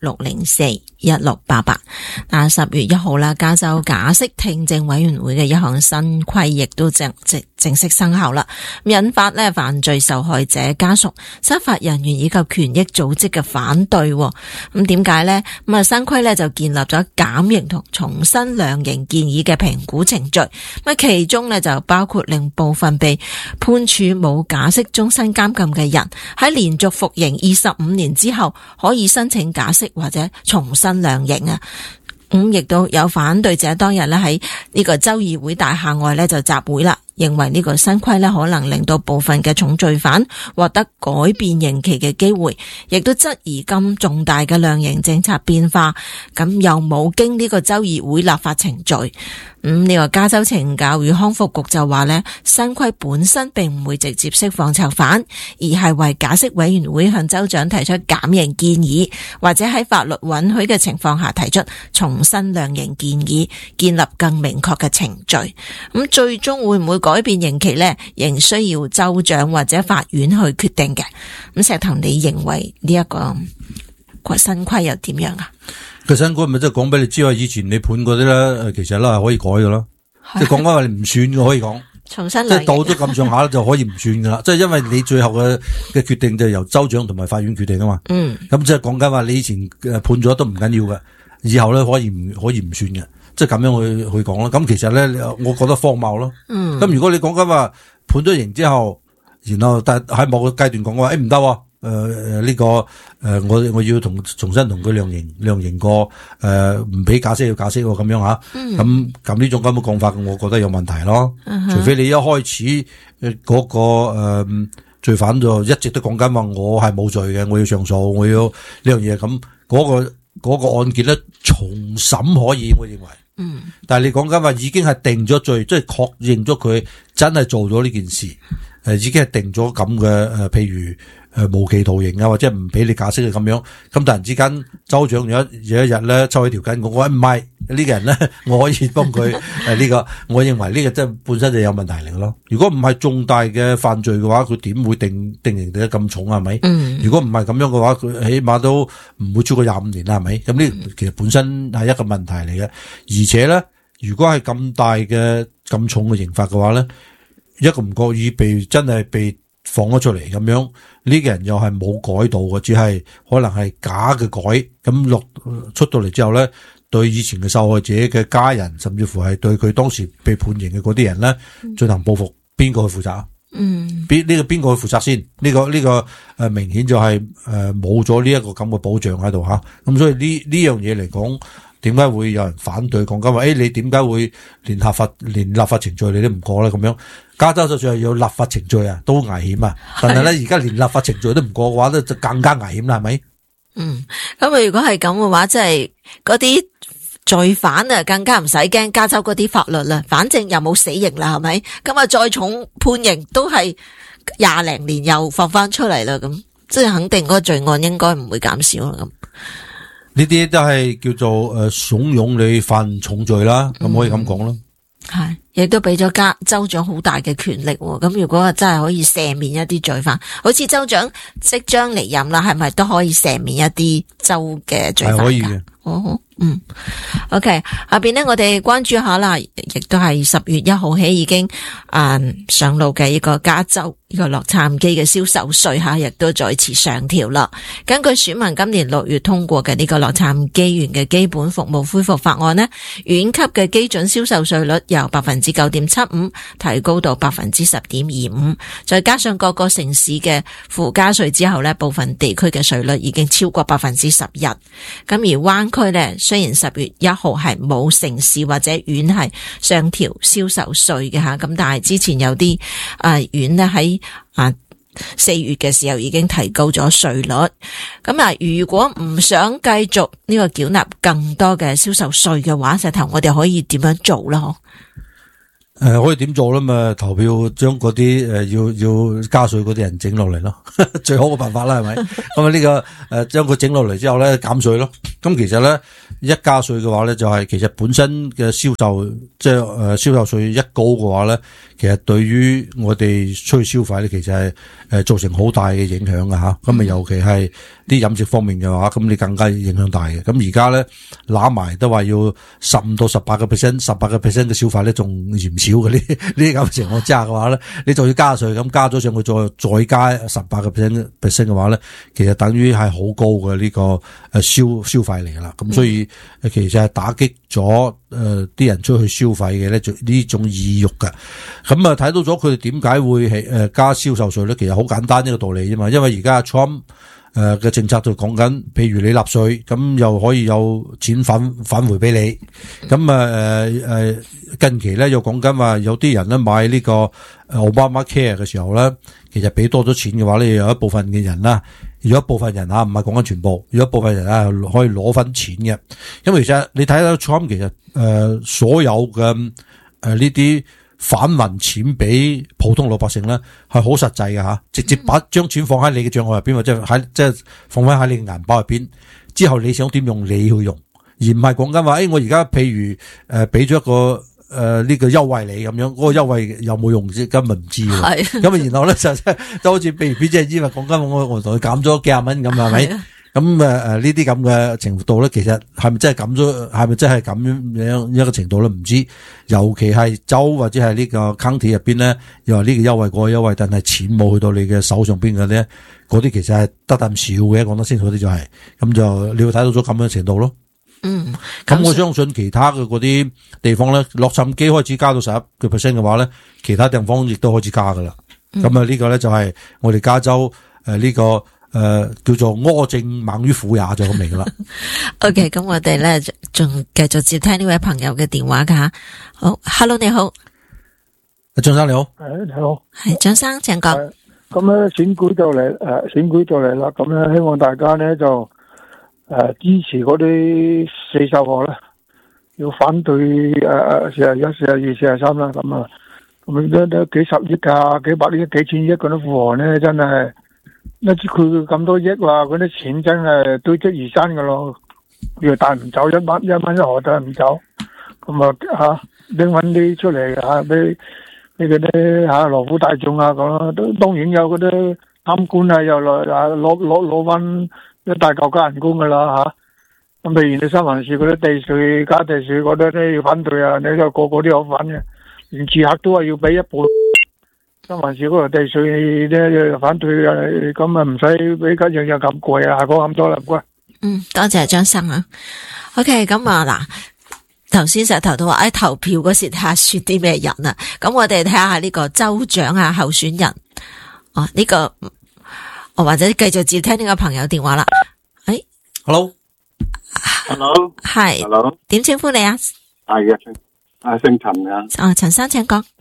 888-604-1688。10月1號啦，加州假釋聽證委員會嘅一項新規亦都正式生效啦，引發咧犯罪受害者家屬、執法人員以及權益組織嘅反對。咁點解呢？咁啊，新規咧就建立咗減刑同重新量刑建議嘅評估程序。咁其中咧就包括令部分被判處冇假釋終身監禁嘅人喺連續服刑25年之後可以申請假釋或者重新量刑啊。亦都有反對者當日咧喺呢個州議會大廈外咧就集會啦，認為呢個新規咧可能令到部分嘅重罪犯獲得改變刑期嘅機會，亦都質疑咁重大嘅量刑政策變化，咁又冇經呢個州議會立法程序。呢個加州懲教與康復局就話呢，新規本身並唔會直接釋放囚犯，而係為假釋委員會向州長提出減刑建議，或者喺法律允許嘅情況下提出重新量刑建議，建立更明確嘅程序。咁最終會唔會改變刑期呢？仍需要州長或者法院去決定嘅。咁石頭，你認為呢一個新規又點樣啊？ 個新規咪即係講俾你知，以前你判嗰啲咧，其實咧係可以改嘅咯。即係講翻話你唔算嘅可以講， 重新即係到咗咁上下就可以唔算噶啦。即係因為你最後嘅決定就係由州長同埋法院決定啊嘛。咁即係講緊話你以前判咗都唔緊要嘅，以後咧可以唔算嘅。即係咁樣去講啦。咁其實咧，我覺得荒謬咯。咁如果你講緊話判咗刑之後，然後但喺某個階段講話，唔得。呢個我要重新同佢量刑過，唔俾假釋要假釋咁樣吓，咁呢種咁嘅講法，我覺得有問題咯。除非你一開始嗰個罪犯就一直都講緊話我係冇罪嘅，我要上訴，我要呢樣嘢，咁嗰個案件咧重審可以，我認為。但係你講緊話已經係定咗罪，即係確認咗佢真係做咗呢件事，已經係定咗咁嘅譬如無期徒刑啊，或者唔俾你假釋嘅咁樣，咁突然之間州長有一日咧抽起條筋，我唔係呢個人咧，我可以幫佢呢個，我認為呢個真係本身就有問題嚟咯。如果唔係重大嘅犯罪嘅話，佢點會定刑得咁重啊？係咪？如果唔係咁樣嘅話，佢起碼都唔會超過25年啦，係咪？咁呢其實本身係一個問題嚟嘅，而且咧，如果係咁大嘅咁重嘅刑罰嘅話咧，一個唔覺意真係被放咗出嚟咁樣，呢個人又係冇改到嘅，只係可能係假嘅改，咁出到嚟之後咧，對以前嘅受害者嘅家人，甚至乎係對佢當時被判刑嘅嗰啲人咧，進行報復，邊個去負責啊？邊個去負責先？呢個明顯就係冇咗呢一個咁嘅保障喺度吓，咁所以呢樣嘢嚟講，點解會有人反對講緊話？你點解會連立法程序你都唔過咧？咁樣加州就算係有立法程序啊，都危險啊！但係咧，而家連立法程序都唔過嘅話咧，就更加危險啦，係咪？ 咁如果係咁嘅話，即係嗰啲罪犯啊，更加唔使驚加州嗰啲法律啦，反正又冇死刑啦，係咪？咁啊，再重判刑都係20零年又放翻出嚟啦，咁即係肯定嗰個罪案應該唔會減少啦。咁呢啲都係叫做慫恿你犯重罪啦，咁可以咁講咯。 係，亦都俾咗州長好大嘅權力。咁如果真係可以赦免一啲罪犯，好似州長即將離任啦，係咪都可以赦免一啲州嘅罪犯？係可以嘅。OK， 下邊呢，我哋關注下啦，亦都係10月1號起已經上路嘅呢個加州呢個洛杉磯嘅銷售稅吓，亦都再次上調啦。根據選民今年6月通過嘅呢個洛杉磯縣嘅基本服務恢復法案呢，縣級嘅基準銷售稅率由 9.75% 提高到 10.25%， 再加上各個城市嘅附加稅之後呢，部分地區嘅稅率已經超過 11%。咁而灣區呢，雖然10月1號係冇城市或者縣係上調銷售稅嘅吓，咁但係之前有啲縣呢喺 4月嘅時候已經提高咗稅率。咁啊，如果唔想繼續呢個繳納更多嘅銷售稅嘅話，石頭我哋可以點樣做啦？ 可以點做咧？咪投票將嗰啲要加稅嗰啲人整落嚟咯，最好嘅辦法啦，係咪？咁啊呢個將佢整落嚟之後咧減稅咯。咁其實咧一加稅嘅話咧，就係其實本身嘅銷售即係銷售稅一高嘅話咧，其實對於我哋出去消費咧，其實係造成好大嘅影響㗎吓。咁啊尤其係啲飲食方面嘅話，咁你更加影響大嘅。咁而家咧攬埋都話要15%到18%嘅消費咧，仲嫌少嘅呢啲咁嘅情況之下嘅話咧，你就要加稅，咁加咗上去再加18%嘅話咧，其實等於係好高嘅呢個消費嚟噶啦。咁所以其實係打擊咗啲人出去消費嘅咧，呢種意欲嘅。咁啊睇到咗佢哋點解會係加銷售稅咧？其實好簡單呢個道理啫嘛。因為而家 Trump 嘅政策就講緊，譬如你納稅，咁又可以有錢返回俾你。咁近期咧又講緊話，有啲人咧買呢個Obama Care 嘅時候咧，其實俾多咗錢嘅話咧，有一部分嘅人啦，有一部分人啊，唔係講緊全部，有一部分人啊可以攞翻錢嘅。因為其實你睇到 Trump 其實所有嘅呢啲返還錢俾普通老百姓咧，係好實際嘅吓，直接將錢放喺你嘅賬號入邊，或者即係放翻喺你嘅銀包入邊，之後你想點用你去用，而唔係講緊話，我而家譬如俾咗一個呢個優惠你咁樣，嗰個優惠有冇用啫？根本唔知喎。咁啊，然後咧就好似譬如邊隻煙，講緊我同佢減咗幾廿蚊咁，係咪？咁呢啲咁嘅程度咧，其實係咪真係減咗？係咪真係咁樣一個程度咧？唔知。尤其係州或者係呢個 county 入邊咧，又話呢個優惠嗰個優惠，但係錢冇去到你嘅手上邊嘅咧，嗰啲其實係得啖少嘅。講得清楚啲就係，咁就你會睇到咗咁樣程度咯。咁我相信其他嘅嗰啲地方咧，洛杉磯開始加到11%嘅話咧，其他地方亦都開始加噶啦。咁呢個咧就係我哋加州呢個。叫做苛政猛於虎也就咁嚟噶啦。 OK， 咁我哋咧仲繼續接聽呢位朋友嘅電話噶吓。好 ，Hello 你好， 張生你好， 你好， 係張生請講。 咁咧選舉就嚟啦，咁咧希望大家咧就支持嗰啲40項啦，要反對41、42、43啦，咁啊，咁都幾十億啊，幾百億、幾千億嗰啲富豪咧，真係。佢咁多億話，嗰啲錢真係堆積如山噶咯，又帶唔走，一蚊一毫帶唔走，咁啊拎翻啲出嚟俾嗰啲勞苦大眾啊咁，都當然有嗰啲貪官啊，又攞翻一大嚿加人工噶啦吓。咁譬如你三藩市嗰啲地稅加地稅嗰啲咧要反對啊，你就個個都有反嘅，連住客都係要俾一半。三藩市嗰個地稅咧反對啊，咁啊唔使俾家樣樣咁貴啊，講咁多啦，唔該。 多謝張生啊。OK， 咁啊嗱，頭先石頭都話投票嗰時睇下選啲咩人啊，咁我哋睇下呢個州長啊候選人。呢個或者繼續接聽呢個朋友電話啦。 Hello， 係，點稱呼你啊？ 係啊，姓陳啊。 陳生請講。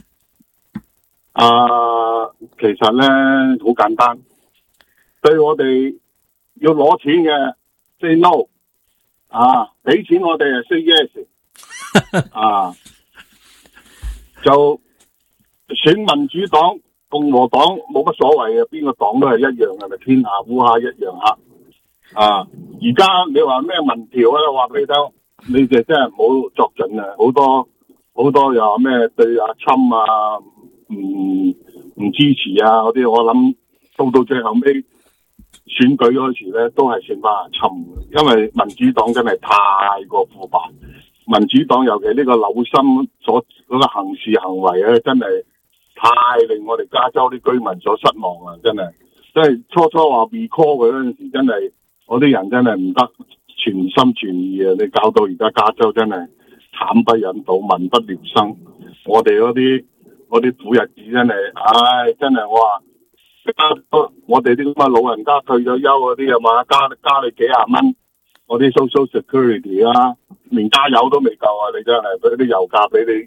其實咧好簡單，對我哋要攞錢嘅 say no， 俾錢我哋係 say yes， 就選民主黨、共和黨冇乜所謂嘅，邊個黨都係一樣嘅，咪天下烏鴉一樣黑。而家你話咩民調啊，話俾你聽，你哋真係唔好作準啊！好多又話咩對阿侵啊，唔支持啊嗰啲，我諗到最後尾選舉嗰時咧，都係選翻阿侵，因為民主黨真係太過腐敗，民主黨尤其呢個紐森所嗰個行事行為咧，真係太令我哋加州啲居民所失望啦！真係，即係初話 recall 佢嗰陣時，真係我啲人真係唔得全心全意啊！你搞到而家加州真係慘不忍睹，民不聊生，我哋嗰啲苦日子真係，真係我話，我哋啲咁嘅老人家退咗休嗰啲啊嘛，加你幾廿蚊，我啲 social security 啊，連加油都未夠啊！你真係俾啲油價俾你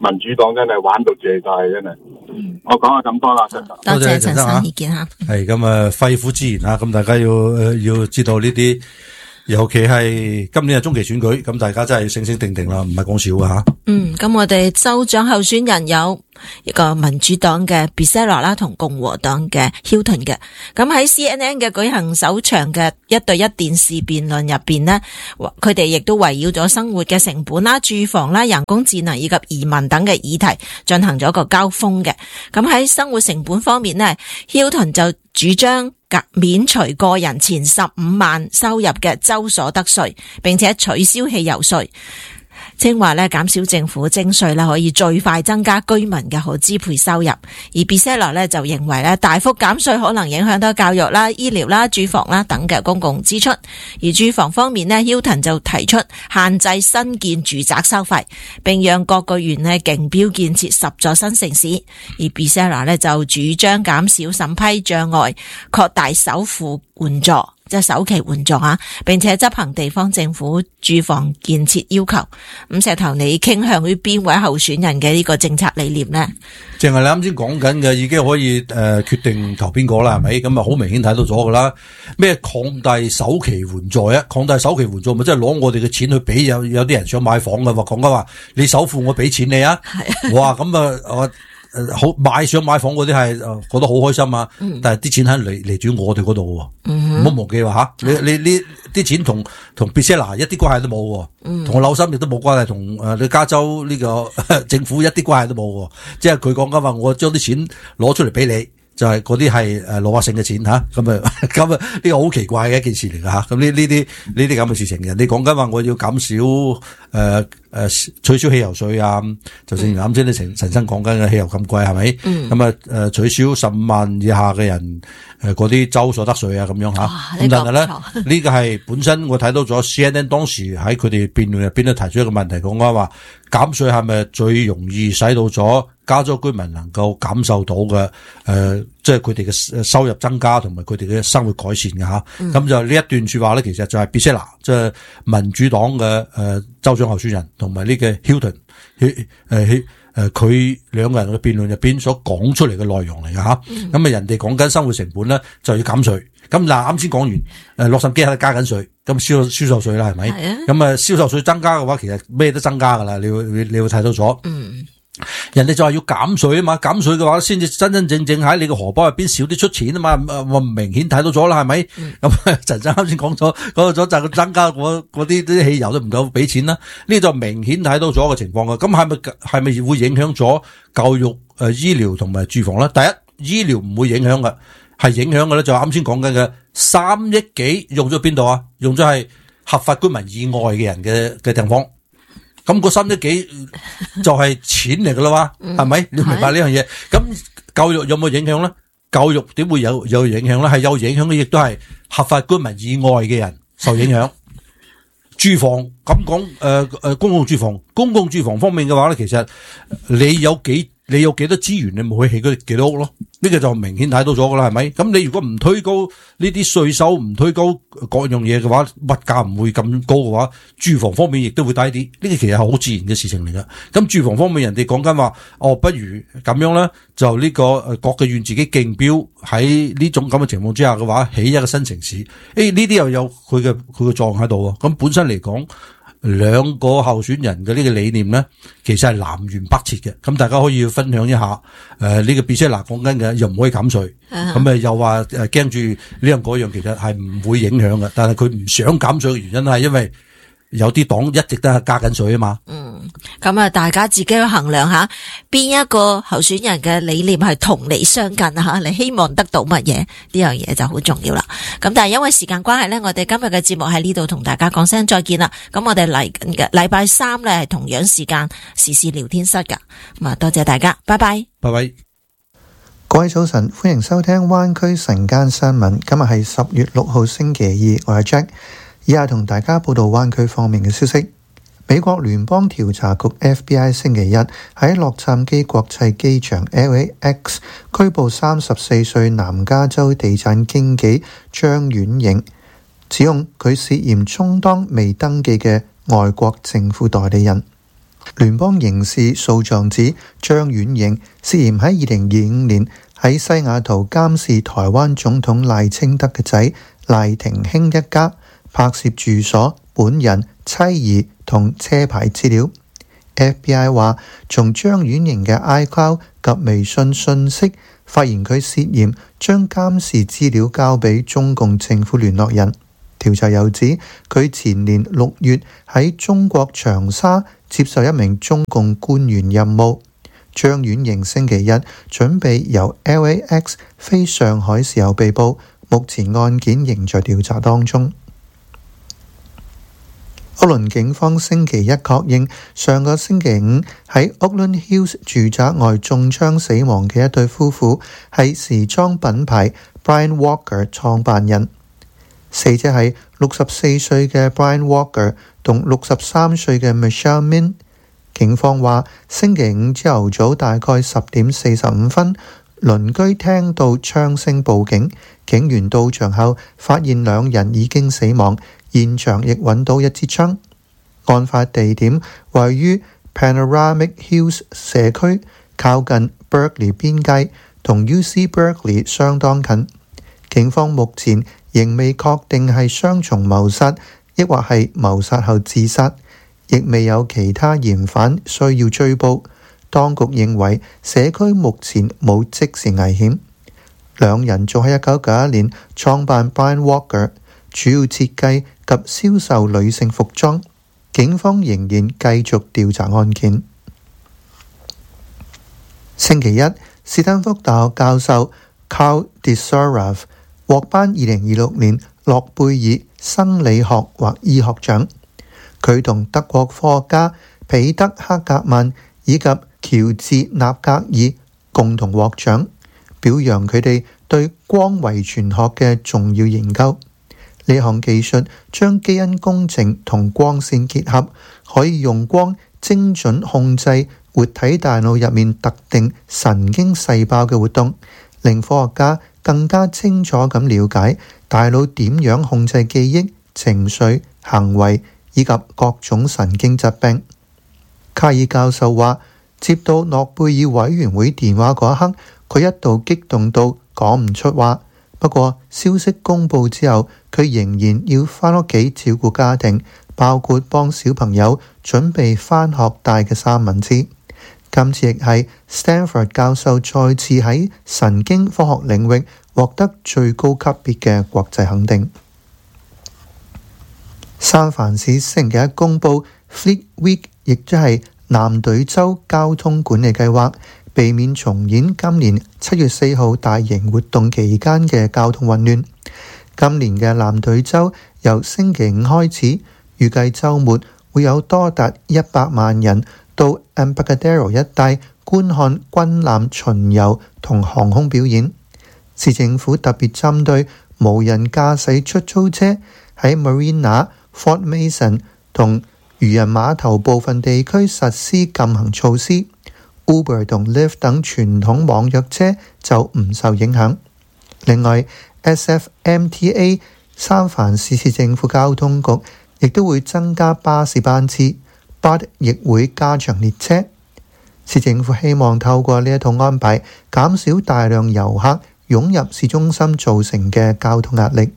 民主黨真係玩到借晒，真係。我講下咁多啦， 多謝陳生意見吓。 係咁啊，肺腑之言吓，咁大家要知道呢啲。尤其係今年係中期選舉，咁大家真係醒醒定定啦，唔係講笑噶吓。 咁我哋州長候選人有一個民主黨嘅 Becerra 啦，同共和黨嘅 Hilton 嘅。咁喺 CNN 嘅舉行首場嘅1對1電視辯論入邊呢，佢哋亦都圍繞咗生活嘅成本啦、住房啦、人工智能以及移民等嘅議題進行咗一個交鋒嘅。咁喺生活成本方面呢， Hilton 就主張免除個人前15萬收入嘅州所得稅，並且取消汽油稅。稱話咧減少政府徵稅啦，可以最快增加居民嘅可支配收入。而 Becerra 咧就認為咧大幅減稅可能影響到教育啦、醫療啦、住房啦等嘅公共支出。而住房方面呢， Hilton 就提出限制新建住宅收費，並讓各個縣呢競標建設10座新城市。而 Becerra 咧就主張減少審批障礙，擴大首付援助，即係首期援助啊，並且執行地方政府住房建設要求。咁石頭，你傾向於邊位候選人嘅呢個政策理念呢？ 淨係你啱先講緊嘅，已經可以決定投邊個啦，係咪？咁啊，好明顯睇到咗噶啦。咩擴大首期援助啊？擴大首期援助咪即係攞我哋嘅錢去俾有啲人想買房嘅話，講緊話你首付我俾錢你啊？哇，咁啊好想買房嗰啲係覺得好開心啊！但係啲錢喺嚟住我哋嗰度喎，唔好忘記話吓，你啲錢同 Becerra 一啲關係都冇，同我紐森亦都冇關係，同你加州呢個政府一啲關係都冇，即係佢講緊話，我將啲錢攞出嚟俾你，就係嗰啲係老百姓嘅錢吓，咁呢個好奇怪嘅一件事嚟噶吓，咁呢啲咁嘅事情，人哋講緊話我要減少取消汽油稅啊，就正如啱先啲陳生講緊嘅汽油咁貴係咪？咁取消15萬以下嘅人嗰啲州所得稅啊咁樣吓。咁但係咧呢個係本身我睇到咗 CNN 當時喺佢哋辯論入邊都提出一個問題，講緊話減稅係咪最容易使到咗加州居民能夠感受到嘅即係佢哋嘅收入增加同埋佢哋嘅生活改善嘅吓。咁就呢一段說話咧，其實就係 Becerra 即係民主黨嘅州長候選人同埋呢個 Hilton 佢兩個人嘅辯論入邊所講出嚟嘅內容嚟嘅吓。咁人哋講緊生活成本咧就要減稅。咁嗱啱先講完洛杉磯喺度加緊稅，咁銷售稅啦係咪？咁銷售稅增加嘅話，其實咩都增加噶啦。你會睇到咗。人哋就話要減稅啊嘛，減稅嘅話先至真真正正喺你個荷包入邊少啲出錢啊嘛，我明顯睇到咗啦，係咪？咁陳生啱先講咗就係增加嗰啲汽油都唔夠俾錢啦，呢就明顯睇到咗個情況嘅。咁係咪會影響咗教育、醫療同埋住房咧？第一，醫療唔會影響嘅，係影響嘅咧就啱先講緊嘅3億幾用咗邊度啊？用咗係合法居民以外嘅人嘅地方。咁個3億幾就係錢嚟噶啦嘛，係咪？你明白呢樣嘢？咁教育有冇影響咧？教育點會有影響咧？係有影響嘅，亦都係合法居民以外嘅人受影響。住房咁講，公共住房方面嘅話咧，其實你有幾多資源，你咪可以起嗰幾多屋咯。呢個就明顯睇到咗噶啦，係咪？咁你如果唔推高呢啲稅收，唔推高各樣嘢嘅話，物價唔會咁高嘅話，住房方面亦都會低啲。呢個其實係好自然嘅事情嚟噶。咁住房方面，人哋講緊話，不如咁樣咧，就呢個各嘅縣自己競標喺呢種咁嘅情況之下嘅話，起一個新城市。呢啲又有佢嘅作用喺度。咁本身嚟講，兩個候選人嘅呢個理念咧，其實係南轅北轍嘅。咁大家可以分享一下。呢個 Becerra 講緊嘅又唔可以減稅，咁又話驚住呢樣嗰樣，其實係唔會影響嘅。但係佢唔想減稅嘅原因係因為有啲黨一直都係加緊稅啊嘛。 咁大家自己去衡量下邊一個候選人嘅理念係同你相近吓，你希望得到乜嘢？呢樣嘢就好重要啦。咁但係因為時間關係咧，我哋今日嘅節目喺呢度同大家講聲再見啦。咁我哋嚟緊嘅禮拜3咧係同樣時間時事聊天室噶。咁啊，多謝大家，拜拜， 拜拜。 各位早晨，歡迎收聽灣區晨間新聞。今日係10月6號星期2，我係 Jack。以下同大家報道灣區方面嘅消息。美國聯邦調查局 FBI 星期一喺洛杉磯國際機場 LAX 拘捕34歲南加州地產經紀張婉瑩，指控佢涉嫌充當未登記嘅外國政府代理人。 聯邦刑事訴狀指張婉瑩涉嫌喺2025年喺西雅圖監視台灣總統賴清德嘅仔賴廷興一家，拍攝住所、本人、妻兒同車牌資料。FBI 話從張婉瑩嘅 iCloud 及微信訊息發現佢涉嫌將監視資料交俾中共政府聯絡人。調查又指佢前年6月喺中國長沙接受一名中共官員任務。張婉瑩星期日準備由 LAX 飛上海時候被捕，目前案件仍在調查當中。屋崙警方星期一確認，上個星期五喺 Oakland Hills 住宅外中槍死亡嘅一對夫婦係時裝品牌 Brian Walker 創辦人。死者係64歲嘅 Brian Walker 同63歲嘅 Michelle Min。警方話星期五朝頭早大概10點45分，鄰居聽到槍聲報警，警員到場後發現兩人已經死亡，現場亦揾到一支槍。案發地點位於 Panoramic Hills 社區，靠近 Berkeley 邊界，同 UC Berkeley 相當近。警方目前仍未確定係雙重謀殺，抑或係謀殺後自殺，亦未有其他嫌犯需要追捕。當局認為社區目前冇即時危險。兩人早喺1991年創辦 Brian Walker， 主要設計及銷售女性服裝。警方仍然繼續調查案件。星期一，斯坦福大學教授 Karl Desorav獲頒2026年諾貝爾生理學或醫學獎。佢同德國科學家彼得克格曼以及喬治納格爾共同獲獎，表揚佢哋對光遺傳學嘅重要研究。呢項技術將基因工程同光線結合，可以用光精準控制活體大腦入面特定神經細胞嘅活動，令科學家更加清楚咁了解大腦點樣控制記憶、情緒、行為以及各種神經疾病。卡爾教授話，接到諾貝爾委員會電話嗰一刻，佢一度激動到講唔出話。不過消息公佈之後，佢仍然要返屋企照顧家庭，包括幫小朋友準備返學帶嘅三文治。今次亦係 Stanford 教授再次喺神經科學領域獲得最高級別嘅國際肯定。三藩市星期一公佈 Fleet Week， 亦即係藍隊週交通管理計劃，避免重演今年7月4號大型活動期間嘅交通混亂。今年嘅藍隊週由星期五開始，預計週末會有多達100萬人到 Embarcadero 一帶觀看軍艦巡遊同航空表演。市政府特別針對無人駕駛出租車喺 Marina、Fort Mason 同漁人碼頭部分地區實施禁行措施。Uber 同 Lyft 等傳統網約車就唔受影響。另外 SFMTA 三藩市市政府交通局亦都會增加巴士班次，BART 亦會加長列車。市政府希望透過呢一套安排，減少大量遊客湧入市中心造成嘅交通壓力。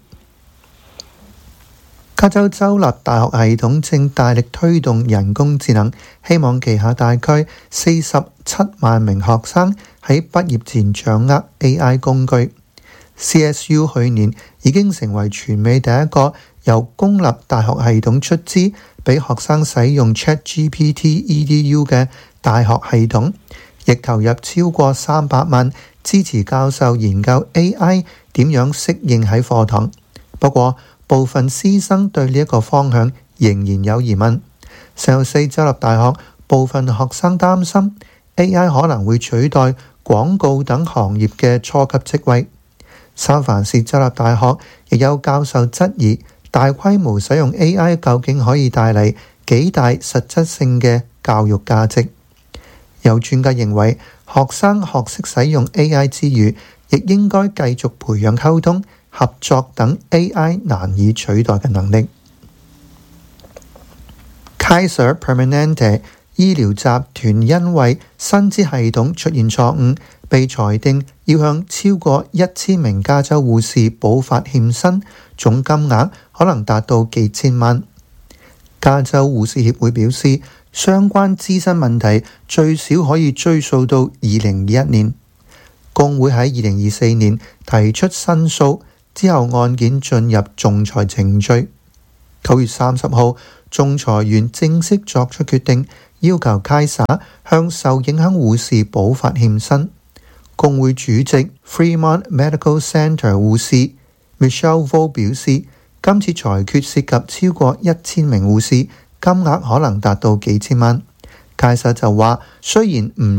加州州立大學系統正大力推動人工智能，希望旗下大概47萬名學生喺畢業前掌握 AI 工具。CSU 去年已經成為全美第一個由公立大學系統出資俾學生使用 ChatGPT EDU 嘅大學系統，亦投入超過300萬支持教授研究 AI 點樣適應喺課堂。不過部分師生對呢一個方向仍然有疑問。聖荷西州立大學部分學生擔心 AI 可能會取代廣告等行業嘅初級職位。三藩市州立大學亦有教授質疑大規模使用 AI 究竟可以帶嚟幾大實質性嘅教育價值。有專家認為，學生學識使用 AI 之餘，亦應該繼續培養溝通、合作等 AI 難以取代嘅能力。Kaiser Permanente 醫療集團因為薪資系統出現錯誤，被裁定要向超過1000名加州護士補發欠薪，總金額可能達到幾千萬。加州護士協會表示，相關資薪問題最少可以追溯到2021年。工會喺2024年提出申訴，之後案件進入仲裁程序。9月30號，仲裁員正式作出決定，要求凱撒向受影響護士補發欠薪。工會主席 Fremont Medical Center 護士 Michelle Vo 表示，今次裁決涉及超過1000名護士，金額可能達到幾千萬。凱撒就話，雖然唔